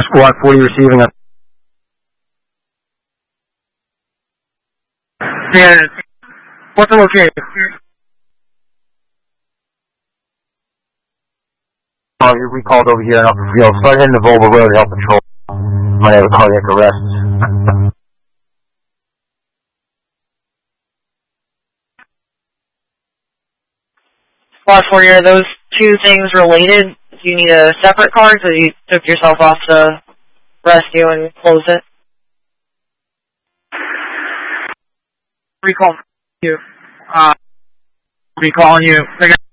Squad 40 receiving us. Yeah. What's the location? Oh, you're recalled over here in Upper Field. Start heading to Volvo Road to help patrol. Might have a cardiac arrest. Squad 40, are those two things related? Do you need a separate car because you took yourself off to rescue and close it? Recall you. Recalling you.